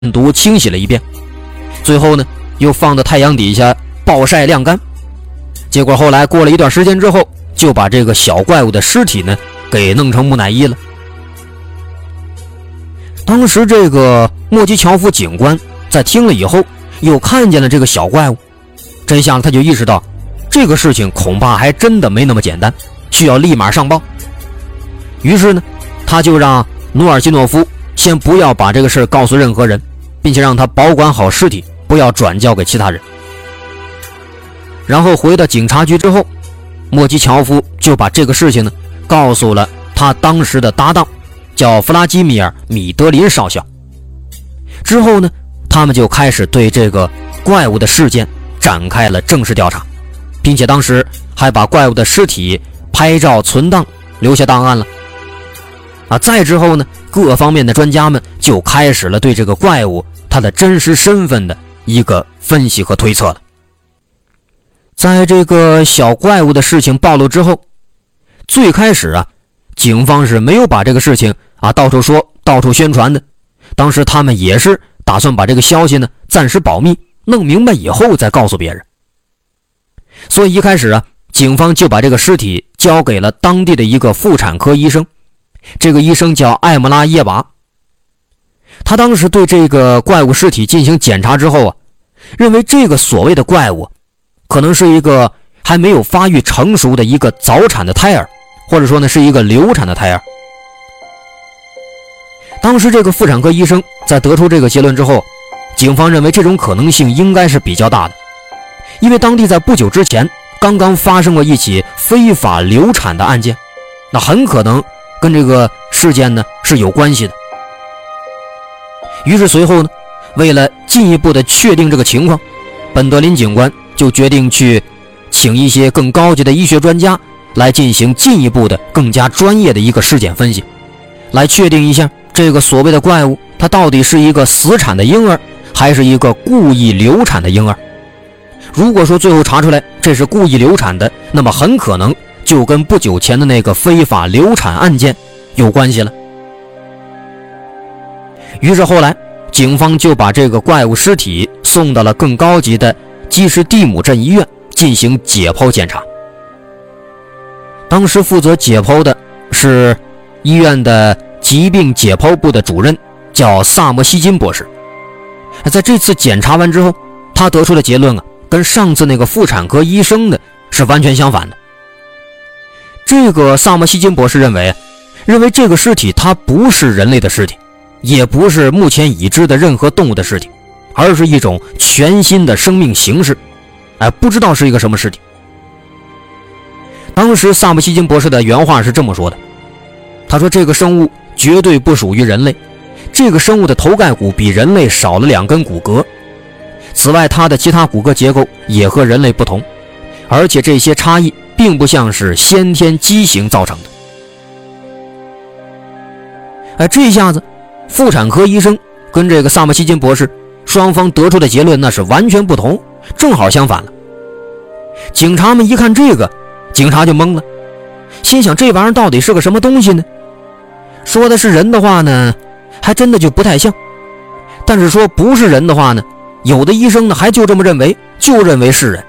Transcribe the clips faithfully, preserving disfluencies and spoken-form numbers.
毒清洗了一遍，最后呢又放到太阳底下暴晒晾干。结果后来过了一段时间之后，就把这个小怪物的尸体呢给弄成木乃伊了。当时这个莫基乔夫警官在听了以后，又看见了这个小怪物，这下他就意识到这个事情恐怕还真的没那么简单，需要立马上报。于是呢他就让努尔基诺夫先不要把这个事告诉任何人，并且让他保管好尸体，不要转交给其他人。然后回到警察局之后，莫基乔夫就把这个事情呢告诉了他当时的搭档，叫弗拉基米尔·米德林少校。之后呢他们就开始对这个怪物的事件展开了正式调查，并且当时还把怪物的尸体拍照存档，留下档案了。啊，再之后呢各方面的专家们就开始了对这个怪物它的真实身份的一个分析和推测了。在这个小怪物的事情暴露之后，最开始啊警方是没有把这个事情啊到处说到处宣传的，当时他们也是打算把这个消息呢暂时保密，弄明白以后再告诉别人。所以一开始啊警方就把这个尸体交给了当地的一个妇产科医生，这个医生叫艾姆拉耶娃。他当时对这个怪物尸体进行检查之后啊，认为这个所谓的怪物可能是一个还没有发育成熟的一个早产的胎儿，或者说呢是一个流产的胎儿。当时这个妇产科医生在得出这个结论之后，警方认为这种可能性应该是比较大的，因为当地在不久之前刚刚发生过一起非法流产的案件，那很可能跟这个事件呢是有关系的。于是随后呢为了进一步的确定这个情况，本德林警官就决定去请一些更高级的医学专家来进行进一步的更加专业的一个尸检分析，来确定一下这个所谓的怪物它到底是一个死产的婴儿还是一个故意流产的婴儿。如果说最后查出来这是故意流产的，那么很可能就跟不久前的那个非法流产案件有关系了。于是后来警方就把这个怪物尸体送到了更高级的基什蒂姆镇医院进行解剖检查。当时负责解剖的是医院的疾病解剖部的主任，叫萨默西金博士。在这次检查完之后，他得出的结论啊跟上次那个妇产科医生的是完全相反的。这个萨默西金博士认为认为这个尸体它不是人类的尸体，也不是目前已知的任何动物的尸体，而是一种全新的生命形式，哎，不知道是一个什么尸体。当时萨默西金博士的原话是这么说的，他说这个生物绝对不属于人类，这个生物的头盖骨比人类少了两根骨骼，此外它的其他骨骼结构也和人类不同，而且这些差异并不像是先天畸形造成的。哎，这一下子妇产科医生跟这个萨默西金博士双方得出的结论那是完全不同，正好相反了。警察们一看这个，警察就懵了，心想这玩意儿到底是个什么东西呢？说的是人的话呢还真的就不太像，但是说不是人的话呢，有的医生呢还就这么认为，就认为是人。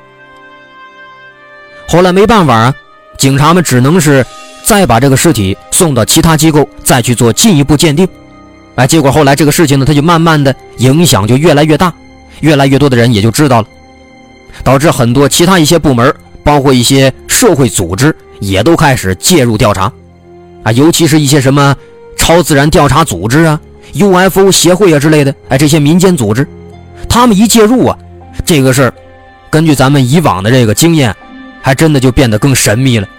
后来没办法啊，警察们只能是再把这个尸体送到其他机构再去做进一步鉴定。哎，结果后来这个事情呢它就慢慢的影响就越来越大，越来越多的人也就知道了，导致很多其他一些部门包括一些社会组织也都开始介入调查啊，尤其是一些什么超自然调查组织啊 U F O 协会啊之类的，哎，这些民间组织他们一介入啊，这个事儿根据咱们以往的这个经验还真的就变得更神秘了。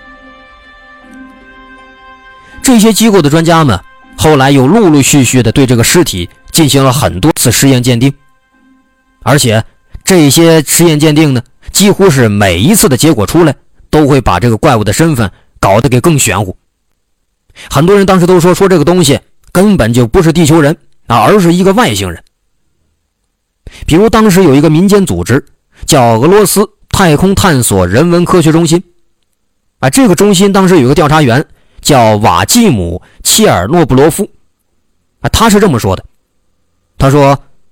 这些机构的专家们后来又陆陆续续的对这个尸体进行了很多次实验鉴定，而且这些实验鉴定呢几乎是每一次的结果出来都会把这个怪物的身份搞得给更玄乎。很多人当时都说说这个东西根本就不是地球人啊，而是一个外星人。比如当时有一个民间组织叫俄罗斯太空探索人文科学中心啊，这个中心当时有一个调查员叫瓦季姆·切尔诺布罗夫啊，他是这么说的，他说